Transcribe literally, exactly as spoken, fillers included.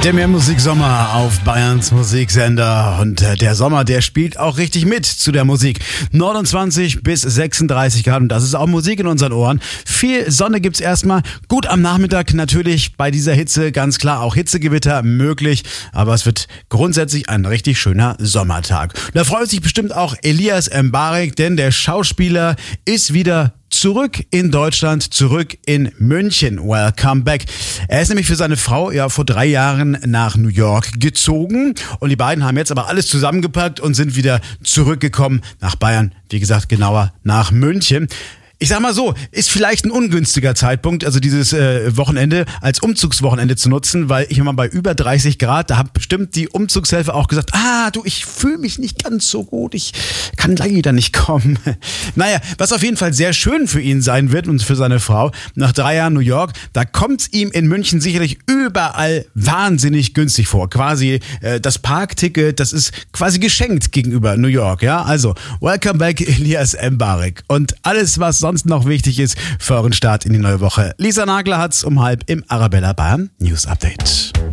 Der Mehrmusiksommer auf Bayerns Musiksender und äh, der Sommer, der spielt auch richtig mit zu der Musik. neunundzwanzig bis sechsunddreißig Grad und das ist auch Musik in unseren Ohren. Viel Sonne gibt's erstmal. Gut am Nachmittag natürlich bei dieser Hitze ganz klar auch Hitzegewitter möglich, aber es wird grundsätzlich ein richtig schöner Sommertag. Da freut sich bestimmt auch Elias Mbarek, denn der Schauspieler ist wieder zurück in Deutschland, zurück in München. Welcome back. Er ist nämlich für seine Frau ja vor drei Jahren nach New York gezogen und die beiden haben jetzt aber alles zusammengepackt und sind wieder zurückgekommen nach Bayern. Wie gesagt, genauer nach München. Ich sag mal so, ist vielleicht ein ungünstiger Zeitpunkt, also dieses äh, Wochenende als Umzugswochenende zu nutzen, weil ich immer bei über dreißig Grad, da hat bestimmt die Umzugshelfer auch gesagt, ah du, ich fühle mich nicht ganz so gut, ich kann leider nicht kommen. Naja, was auf jeden Fall sehr schön für ihn sein wird und für seine Frau, nach drei Jahren New York, da kommt's ihm in München sicherlich überall wahnsinnig günstig vor. Quasi äh, das Parkticket, das ist quasi geschenkt gegenüber New York, ja. Also, welcome back Elias Mbarek und alles, was sonst noch wichtig ist für euren Start in die neue Woche. Lisa Nagler hat's um halb im Arabella Bayern News Update.